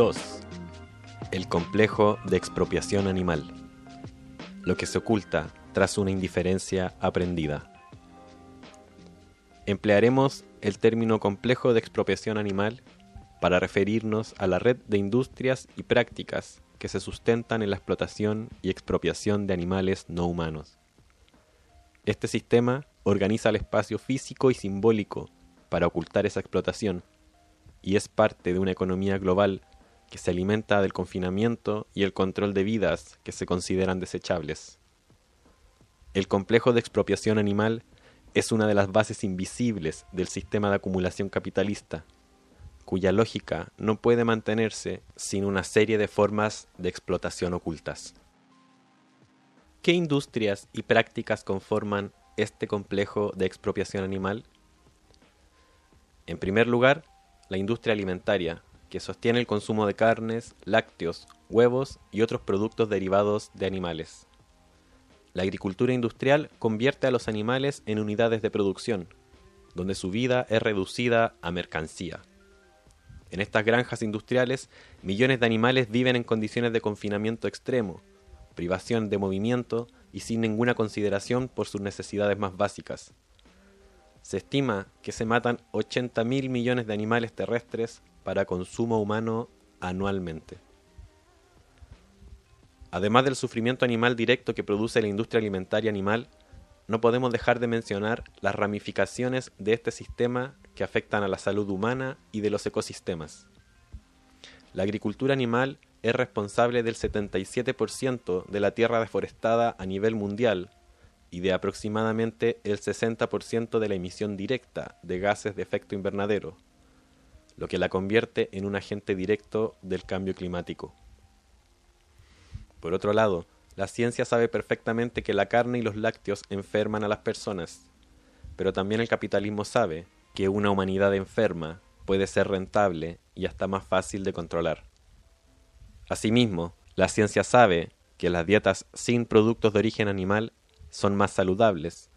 2. El complejo de expropiación animal. Lo que se oculta tras una indiferencia aprendida. Emplearemos el término complejo de expropiación animal para referirnos a la red de industrias y prácticas que se sustentan en la explotación y expropiación de animales no humanos. Este sistema organiza el espacio físico y simbólico para ocultar esa explotación y es parte de una economía global que se alimenta del confinamiento y el control de vidas que se consideran desechables. El complejo de expropiación animal es una de las bases invisibles del sistema de acumulación capitalista, cuya lógica no puede mantenerse sin una serie de formas de explotación ocultas. ¿Qué industrias y prácticas conforman este complejo de expropiación animal? En primer lugar, la industria alimentaria, que sostiene el consumo de carnes, lácteos, huevos y otros productos derivados de animales. La agricultura industrial convierte a los animales en unidades de producción, donde su vida es reducida a mercancía. En estas granjas industriales, millones de animales viven en condiciones de confinamiento extremo, privación de movimiento y sin ninguna consideración por sus necesidades más básicas. Se estima que se matan 80.000 millones de animales terrestres para consumo humano anualmente. Además del sufrimiento animal directo que produce la industria alimentaria animal, no podemos dejar de mencionar las ramificaciones de este sistema que afectan a la salud humana y de los ecosistemas. La agricultura animal es responsable del 77% de la tierra deforestada a nivel mundial y de aproximadamente el 60% de la emisión directa de gases de efecto invernadero, lo que la convierte en un agente directo del cambio climático. Por otro lado, la ciencia sabe perfectamente que la carne y los lácteos enferman a las personas, pero también el capitalismo sabe que una humanidad enferma puede ser rentable y hasta más fácil de controlar. Asimismo, la ciencia sabe que las dietas sin productos de origen animal son más saludables